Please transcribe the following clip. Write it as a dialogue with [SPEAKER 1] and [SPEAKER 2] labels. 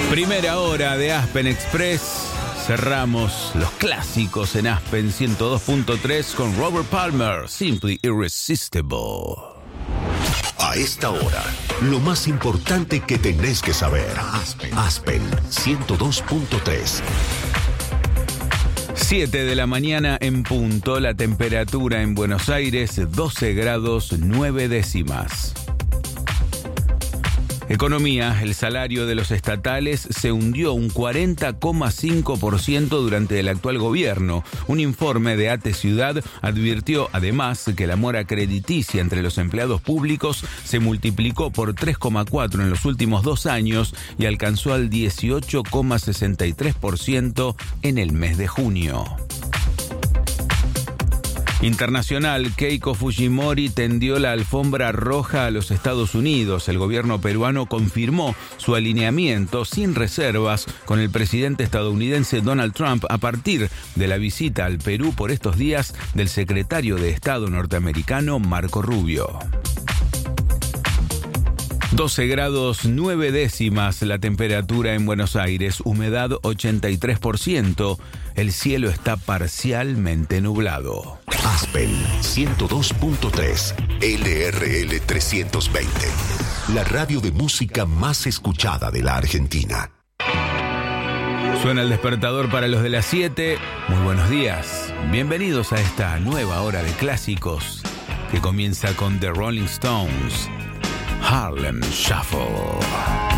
[SPEAKER 1] Primera hora de Aspen Express. Cerramos los clásicos en Aspen 102.3 con Robert Palmer, Simply Irresistible.
[SPEAKER 2] A esta hora, lo más importante que tenés que saber. Aspen 102.3.
[SPEAKER 1] 7 de la mañana en punto, la temperatura en Buenos Aires 12 grados 9 décimas. Economía, el salario de los estatales se hundió un 40,5% durante el actual gobierno. Un informe de ATE Ciudad advirtió además que la mora crediticia entre los empleados públicos se multiplicó por 3,4 en los últimos 2 años y alcanzó al 18,63% en el mes de junio. Internacional, Keiko Fujimori tendió la alfombra roja a los Estados Unidos. El gobierno peruano confirmó su alineamiento sin reservas con el presidente estadounidense Donald Trump a partir de la visita al Perú por estos días del secretario de Estado norteamericano Marco Rubio. 12 grados 9 décimas la temperatura en Buenos Aires, humedad 83%, el cielo está parcialmente nublado.
[SPEAKER 2] Aspen 102.3, LRL 320, la radio de música más escuchada de la Argentina.
[SPEAKER 1] Suena el despertador para los de las 7, muy buenos días, bienvenidos a esta nueva hora de clásicos que comienza con The Rolling Stones. Harlem Shuffle.